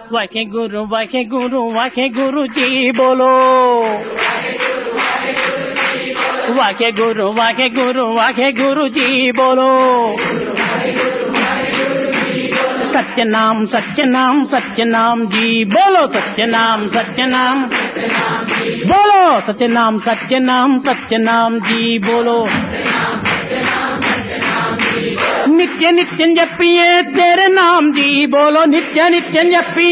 वाहे गुरु जी बोलो वाहे गुरु जी बोलो सत्यनाम सत्यनाम सत्यनाम जी बोलो सत्यनाम सत्यनाम बोलो सत्यनाम सत्यनाम सत्यनाम जी बोलो नित्य नित्य जपिए तेरे नाम जी बोलो नित्य नित्य जपिए